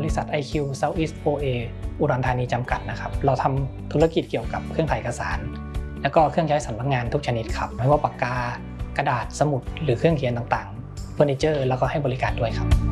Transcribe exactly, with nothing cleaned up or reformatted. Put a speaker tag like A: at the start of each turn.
A: ริษัท ไอ คิว Southeast โอ เอ อุดรธานีจำกัดนะครับเราทำธุรกิจเกี่ยวกับเครื่องถ่ายเอกสารและก็เครื่องใช้สำนักงานทุกชนิดครับไม่ว่าปากกากระดาษสมุดหรือเครื่องเขียนต่างๆเฟอร์นิเจอร์แล้วก็ให้บริการด้วยครับ